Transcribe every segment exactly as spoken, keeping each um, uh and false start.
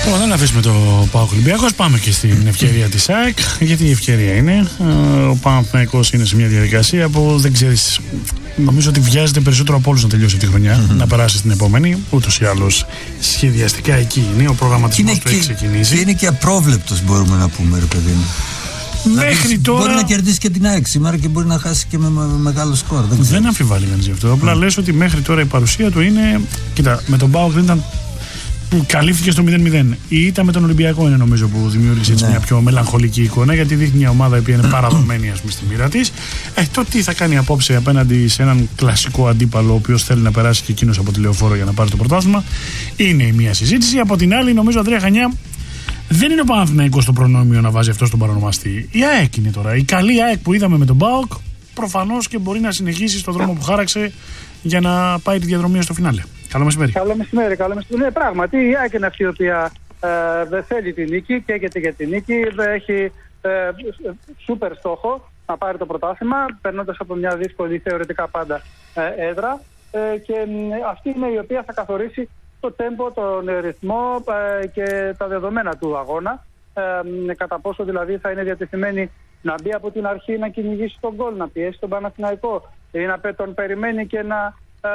Λοιπόν, δεν αφήσουμε το ΠΑΟΚ Ολυμπιακός. Πάμε και στην ευκαιρία της ΑΕΚ. Γιατί η ευκαιρία είναι. Ο Παναθηναϊκός είναι σε μια διαδικασία που δεν ξέρεις. Νομίζω ότι βιάζεται περισσότερο από όλους να τελειώσει τη χρονιά, mm-hmm. να περάσει στην επόμενη. Ούτως ή άλλως σχεδιαστικά εκεί είναι. Ο προγραμματισμός του έχει ξεκινήσει. Και είναι και απρόβλεπτος, μπορούμε να πούμε, ρε παιδί μου. Μέχρι δηλαδή, τώρα. Μπορεί να κερδίσει και την ΑΕΚ σήμερα και μπορεί να χάσει και με, με, με μεγάλο σκορ. Δεν, δεν αμφιβάλλει κανείς γι' αυτό. Απλά mm. λες ότι μέχρι τώρα η παρουσία του είναι. Κοίτα, με τον ΠΑΟΚ δεν ήταν. Που καλύφθηκε στο μηδέν μηδέν. Η ήττα με τον Ολυμπιακό είναι νομίζω που δημιούργησε έτσι, ναι. μια πιο μελαγχολική εικόνα, γιατί δείχνει μια ομάδα που είναι παραδομένη, ας πούμε, στη μοίρα της. Ε, το τι θα κάνει απόψε απέναντι σε έναν κλασικό αντίπαλο, ο οποίος θέλει να περάσει και εκείνος από τη Λεωφόρο για να πάρει το πρωτάθλημα, είναι η μία συζήτηση. Από την άλλη, νομίζω, Ανδρέα Χανιά, δεν είναι ο Παναθηναϊκός το προνόμιο να βάζει αυτό στον παρονομαστή. Η ΑΕΚ είναι τώρα. Η καλή ΑΕΚ που είδαμε με τον ΠΑΟΚ, προφανώς και μπορεί να συνεχίσει στον δρόμο που χάραξε για να πάει τη διαδρομή στο φινάλε. Καλό μεσημέρι. Καλό μεσημέρι, καλό μεσημέρι. Ναι, πράγματι, η ΑΕΚ είναι αυτή η οποία ε, θέλει τη νίκη, καίγεται για τη νίκη, έχει ε, σούπερ στόχο να πάρει το πρωτάθλημα, περνώντας από μια δύσκολη θεωρητικά πάντα ε, έδρα ε, και ε, αυτή είναι η οποία θα καθορίσει το τέμπο, τον ρυθμό ε, και τα δεδομένα του αγώνα, ε, κατά πόσο δηλαδή θα είναι διατεθειμένη να μπει από την αρχή να κυνηγήσει τον γκολ, να πιέσει τον Παναθηναϊκό ή να τον περιμένει και να Ε,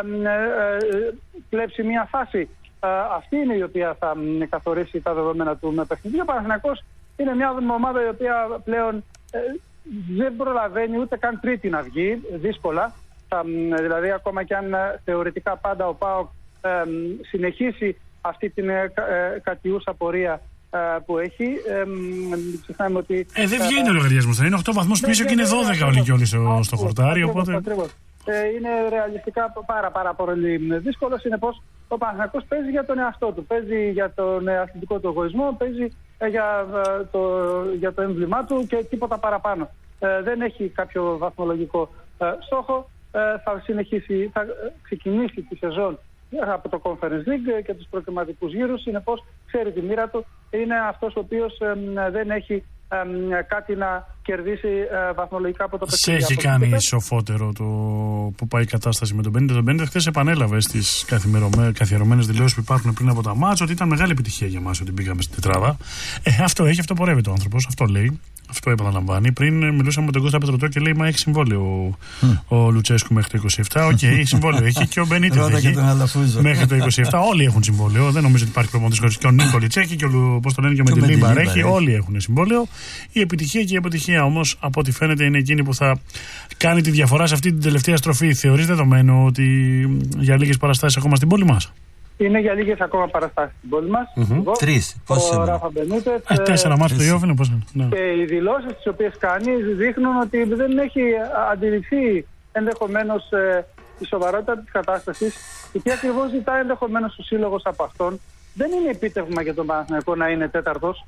ε, κλέψει μια φάση. Ε, αυτή είναι η οποία θα ε, καθορίσει τα δεδομένα του με παιχνίδι. Ο Παναθηναϊκός είναι μια ομάδα η οποία πλέον ε, δεν προλαβαίνει ούτε καν τρίτη να βγει, δύσκολα. Θα, ε, δηλαδή ακόμα και αν ε, θεωρητικά πάντα ο ΠΑΟΚ ε, συνεχίσει αυτή την ε, ε, κατιούσα πορεία ε, που έχει. Ε, ξεχνάμε ότι... Ε, δεν βγαίνει ε, ο λογαριασμός. Θα είναι οκτώ βαθμούς πίσω και είναι δώδεκα όλοι και όλοι στο, στο χορτάρι. Οπότε... Είναι ρεαλιστικά πάρα, πάρα πολύ δύσκολο. Συνεπώς, ο Παναθηναϊκός παίζει για τον εαυτό του, παίζει για τον αθλητικό του εγωισμό, παίζει για το, για το έμβλημά του και τίποτα παραπάνω. Ε, δεν έχει κάποιο βαθμολογικό ε, στόχο. Ε, θα, συνεχίσει, θα ξεκινήσει τη σεζόν από το Conference League και τους προκριματικούς γύρους. Συνεπώς, ξέρει τη μοίρα του. Είναι αυτός ο οποίος ε, δεν έχει Ε, κάτι να κερδίσει ε, βαθμολογικά από το παιχνίδι. Σε έχει κάνει το σοφότερο το που πάει η κατάσταση με τον Μπένιτ. Τον Μπένιτ χθες επανέλαβε στις καθιερωμένες δηλώσεις που υπάρχουν πριν από τα μάτς ότι ήταν μεγάλη επιτυχία για μας ότι μπήκαμε στην τετράδα. Ε, αυτό έχει, αυτό πορεύεται ο άνθρωπος, αυτό λέει. Αυτό επαναλαμβάνει. Πριν μιλούσαμε με τον Κώστα Πετρωτό και λέει: μα έχει συμβόλαιο mm. ο Λουτσέσκου μέχρι το είκοσι επτά. Οκ, okay, συμβόλαιο έχει και ο Μπενίτες έχει μέχρι το είκοσι επτά. Όλοι έχουν συμβόλαιο. Δεν νομίζω ότι υπάρχει προπονητής χωρίς. Και ο Νίκολιτς έχει και ο, πώς το λένε, και ο Μεντιλίμπαρ έχει. Όλοι έχουν συμβόλαιο. Η επιτυχία και η αποτυχία όμως, από ό,τι φαίνεται, είναι εκείνη που θα κάνει τη διαφορά σε αυτή την τελευταία στροφή. Θεωρείς δεδομένο ότι για λίγες παραστάσεις ακόμα στην πόλη μας? Είναι για λίγες ακόμα παραστάσεις στην πόλη μας. Mm-hmm. Τρεις. Πώς είναι? Ο Ράφα Μπενίτες. Ε, τέσσερα μάτς το Ιόφ είναι πώς είναι. Ναι. Και οι δηλώσεις τις οποίες κάνει δείχνουν ότι δεν έχει αντιληφθεί ενδεχομένως ε, τη σοβαρότητα της κατάστασης. Και τι ακριβώς ζητάει ενδεχομένως ο σύλλογος από αυτόν. Δεν είναι επίτευγμα για τον Παναθηναϊκό να είναι τέταρτος.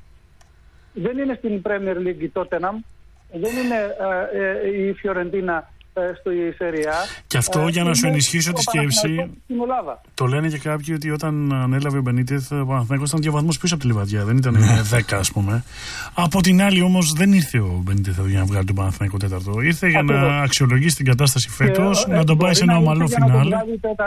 Δεν είναι στην Premier League η Tottenham. Δεν είναι ε, ε, η Φιωρεντίνα στο Σεριά. Και αυτό ε, για να σου ενισχύσω τη σκέψη. Το λένε και κάποιοι ότι όταν ανέλαβε ο Μπενίτεθ, ο Παναθηναϊκός ήταν δύο βαθμούς πίσω από τη Λιβαδιά. Δεν ήταν δέκα, ας πούμε. Από την άλλη, όμως, δεν ήρθε ο Μπενίτεθ για να βγάλει τον Παναθηναϊκό τέταρτο. Ήρθε για Ακριβώς. να αξιολογήσει την κατάσταση φέτος, να τον πάει σε ένα ομαλό φινάλε.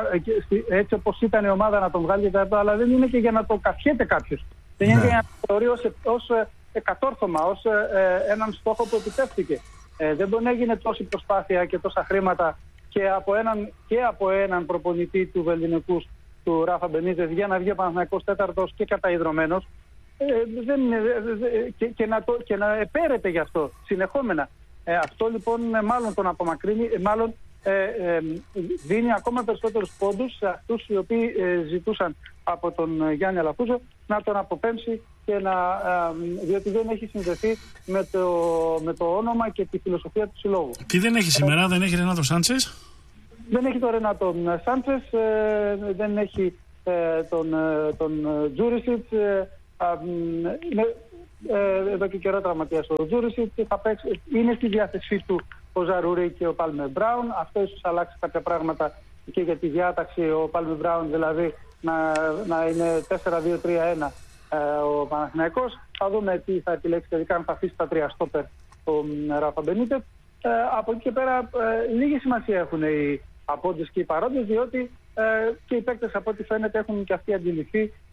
Έτσι όπως ήταν η ομάδα να τον βγάλει τέταρτο, αλλά δεν είναι και για να το καφιέται κάποιος. Δεν είναι για να το θεωρεί ως κατόρθωμα, ως έναν στόχο που επιτεύχθηκε. Ε, δεν μπορεί να γίνει τόση προσπάθεια και τόσα χρήματα και από έναν, και από έναν προπονητή του Βελγινικού, του Ράφα Μπενίτες, για να βγει ο Παναθηναϊκός τέταρτος και καταϊδρωμένος ε, δεν, ε, και, και, να το, και να επέρεται γι' αυτό συνεχόμενα. Ε, αυτό λοιπόν μάλλον τον απομακρύνει, ε, μάλλον ε, ε, δίνει ακόμα περισσότερους πόντους σε αυτούς οι οποίοι ε, ζητούσαν από τον Γιάννη Αλαφούζο να τον αποπέμψει και να, ε, διότι δεν έχει συνδεθεί με το, με το όνομα και τη φιλοσοφία του συλλόγου. Τι δεν έχει σήμερα, ε, δεν έχει Ρενάτο Σάντσες? Δεν έχει τον Ρενάτο Σάντσες, ε, δεν έχει ε, τον, τον Τζούρισιτς, ε, ε, εδώ και καιρό τραυματίας ο Τζούρισιτς, είναι στη διάθεσή του ο Ζαρούρι και ο Πάλμε Μπράουν. Αυτό ίσως αλλάξει κάποια πράγματα και για τη διάταξη, ο Πάλμε Μπράουν δηλαδή να, να είναι τέσσερα δύο τρία ένα ε, ο Παναθηναϊκός. Θα δούμε τι θα επιλέξει τελικά, αν θα αφήσει τα τρία στόπερ ο Ράφα Μπενίτες. Ε, από εκεί και πέρα ε, λίγη σημασία έχουν οι απόντες και οι παρόντες, διότι ε, και οι παίκτες από ό,τι φαίνεται έχουν και αυτοί αντιληφθεί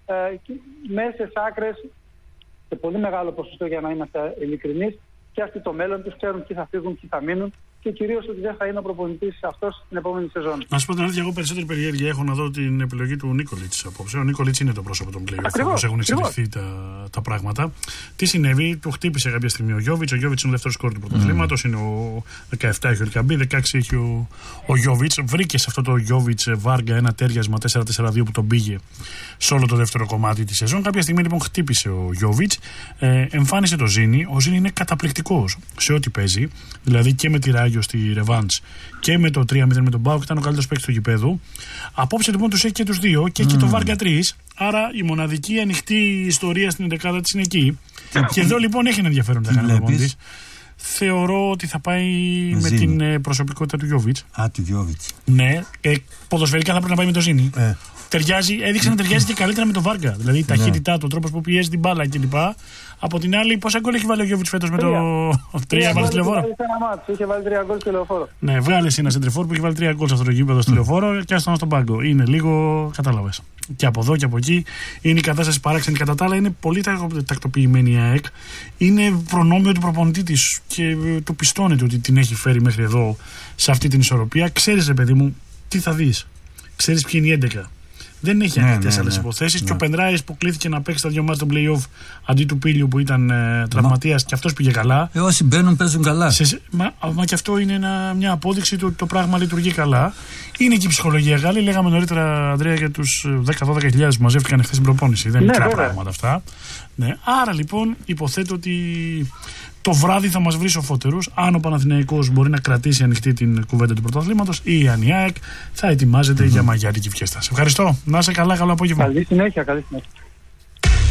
ε, μέσες άκρες, σε πολύ μεγάλο ποσοστό για να είμαστε ειλικρινείς, και αυτοί το μέλλον τους, ξέρουν ποιοι θα φύγουν, ποιοι θα μείνουν και κυρίως ότι δεν θα είναι ο προπονητής αυτός την επόμενη σεζόν. Να σου πω την αλήθεια, εγώ περισσότερη περιέργεια έχω να δω την επιλογή του Νίκολιτς απόψε. Ο Νίκολιτς είναι το πρόσωπο των play-off, όπως έχουν εξελιχθεί τα, τα πράγματα. Τι συνέβη, του χτύπησε κάποια στιγμή ο Γιόβιτς. Ο Γιόβιτς είναι ο δεύτερος σκόρ του πρωταθλήματος, mm. είναι ο δεκαεπτά έχει ο Ελκαμπή, δεκαέξι έχει ο, ο Γιόβιτς. Βρήκε σε αυτό το Γιόβιτς Βάργα ένα τέριασμα τέσσερα τέσσερα δύο που τον πήγε σε όλο το δεύτερο κομμάτι τη σεζόν. Κάποια στιγμή λοιπόν χτύπησε ο Γιόβιτς, ε, εμφάνισε το Ζήνη. Ο Ζήνη είναι καταπληκτικός σε ό,τι παίζει, δηλαδή και με τη Ράγιο στη Ρεβάντς και με το τρία μηδέν με τον Μπάουκ, ήταν ο καλύτερος παίκτης του γηπέδου. Απόψε λοιπόν τους έχει και τους δύο και έχει mm. και το Βάργα τρία. Άρα η μοναδική ανοιχτή ιστορία στην εντεκάδα της είναι εκεί. Και εδώ λοιπόν έχει ένα ενδιαφέρον να κάνει ο προπονητής. Θεωρώ ότι θα πάει με, με την ε, προσωπικότητα του Γιόβιτς. Α, του Γιόβιτς. Ναι, ε, ποδοσφαιρικά θα πρέπει να πάει με το Ζήνη. Ε. Ταιριάζει, έδειξε να ταιριάζει και καλύτερα με τον Βάργα. Δηλαδή η ταχύτητά του, ο τρόπος που πιέζει την μπάλα κλπ. Από την άλλη, πόσα γκολ έχει βάλει ο Γιόβιτς φέτος με το. Τρία βάλει στη Λεωφόρο. Είχε βάλει τρία γκολ στη Λεωφόρο. Ναι, βγάλε ένα σεντρεφόρ που έχει βάλει τρία γκολ σε αυτό το γήπεδο στη Λεωφόρο και άστον στον πάγκο. Είναι λίγο, κατάλαβες. Και από εδώ και από εκεί είναι η κατάσταση παράξενη. Κατά τα άλλα, είναι πολύ τακτοποιημένη η ΑΕΚ. Είναι προνόμιο του προπονητή της και το πιστώνεται ότι την έχει φέρει μέχρι εδώ σε αυτή την ισορροπία. Ξέρεις, ρε παιδί μου, τι θα δεις. Ξέρεις ποιοι είναι οι έντεκα. Δεν έχει ανοιχτές ναι, ναι, άλλες ναι, υποθέσεις. Ναι. Και ο Πενδράης που κλήθηκε να παίξει τα δύο μάτια των play-off αντί του Πίλιου που ήταν ε, τραυματίας και αυτός πήγε καλά. Ε, όσοι μπαίνουν παίζουν καλά. Σε, μα, μα και αυτό είναι ένα, μια απόδειξη ότι το, το πράγμα λειτουργεί καλά. Είναι και η ψυχολογία Γάλλη. Λέγαμε νωρίτερα, Ανδρέα, για τους δέκα με δώδεκα χιλιάδες που μαζεύτηκαν χθες στην προπόνηση. Δεν είναι μικρά πράγματα αυτά. Ναι. Άρα λοιπόν υποθέτω ότι το βράδυ θα μας βρει σοφότερους αν ο Παναθηναϊκός μπορεί να κρατήσει ανοιχτή την κουβέντα του πρωταθλήματος ή αν η ΑΕΚ θα ετοιμάζεται mm-hmm. για μαγιάτικη φιέστα. Σε ευχαριστώ. Να είσαι καλά, καλό απόγευμα. Καλή συνέχεια, καλή συνέχεια.